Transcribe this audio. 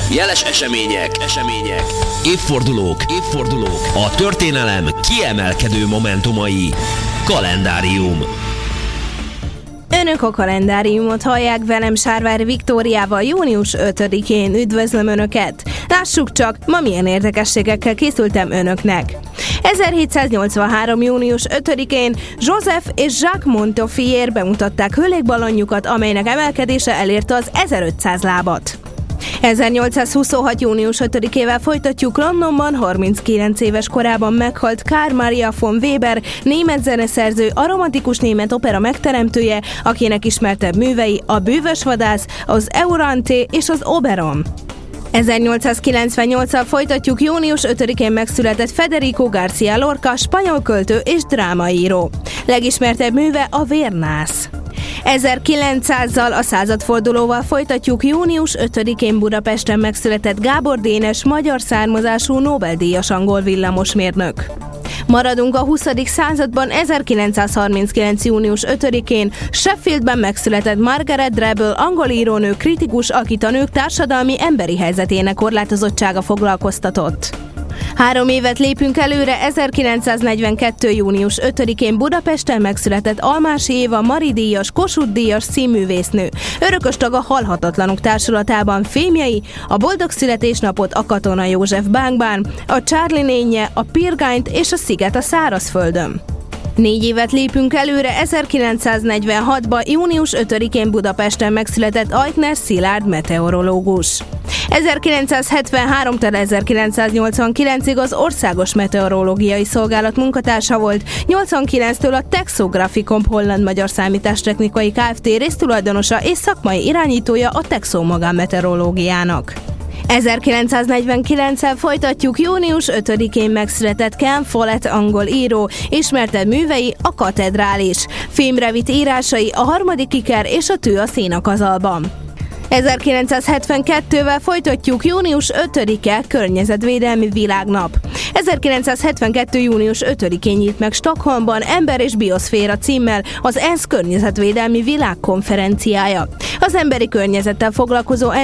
Jeles események. Évfordulók. A történelem kiemelkedő momentumai. Kalendárium. Önök a kalendáriumot hallják, velem Sárvári Viktóriával június 5-én. Üdvözlöm Önöket! Lássuk csak, ma milyen érdekességekkel készültem Önöknek. 1783. június 5-én Joseph és Jacques Montgolfier bemutatták hőlégballonjukat, amelynek emelkedése elérte az 1500 lábat. 1826. június 5-ével folytatjuk. Londonban 39 éves korában meghalt Karl Maria von Weber, német zeneszerző, a romantikus német opera megteremtője, akinek ismertebb művei a Bűvös vadász, az Euryanthe és az Oberon. 1898-al folytatjuk. Június 5-én megszületett Federico García Lorca, spanyol költő és drámaíró. Legismertebb műve a Vérnász. 1900-zal a századfordulóval folytatjuk. Június 5-én Budapesten megszületett Gábor Dénes, magyar származású Nobel-díjas angol villamosmérnök. Maradunk a 20. században. 1939. június 5-én Sheffieldben megszületett Margaret Drabble, angol írónő, kritikus, akit a nők társadalmi emberi helyzetének korlátozottsága foglalkoztatott. 3 évet lépünk előre. 1942. június 5-én Budapesten megszületett Almási Éva, Mari-díjas, Kossuth-díjas színművésznő. Örökös tag a Halhatatlanok társulatában. Filmjei: a Boldog születésnapot, a Katona József bánkban, a Charlie nénye, a Pirgányt és a Sziget a szárazföldön. 4 évet lépünk előre. 1946-ban június 5-én Budapesten megszületett Aigner Szilárd, meteorológus. 1973-től 1989-ig az Országos Meteorológiai Szolgálat munkatársa volt, 89-től a Texographicom holland-magyar számítástechnikai Kft. Résztulajdonosa és szakmai irányítója a Texo magánmeteorológiának. 1949-el folytatjuk. Június 5-én megszületett Ken Follett, angol író, ismertebb művei a Katedrális, filmre vitt írásai a Harmadik iker és a Tű a szénakazalban. 1972-vel folytatjuk. Június 5-e Környezetvédelmi Világnap. 1972. június 5-én nyílt meg Stockholmban Ember és bioszféra címmel az ENSZ környezetvédelmi világkonferenciája. Az emberi környezettel foglalkozó